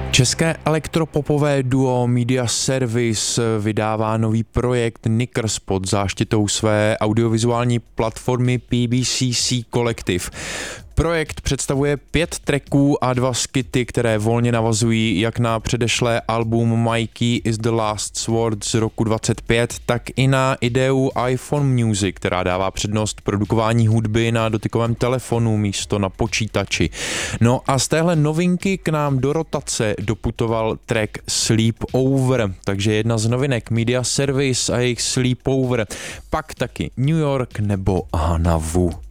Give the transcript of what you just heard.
České elektropopové duo Media Service vydává nový projekt Knickers pod záštitou své audiovizuální platformy PBCC Collective. Projekt představuje 5 tracků a 2 skity, které volně navazují jak na předešlé album My Key is the Last Sword z roku 25, tak i na ideu iPhone Music, která dává přednost produkování hudby na dotykovém telefonu místo na počítači. No a z téhle novinky k nám do rotace doputoval track Sleep Over, takže jedna z novinek Media Service a jejich Sleep Over, pak taky New York nebo Hanavu.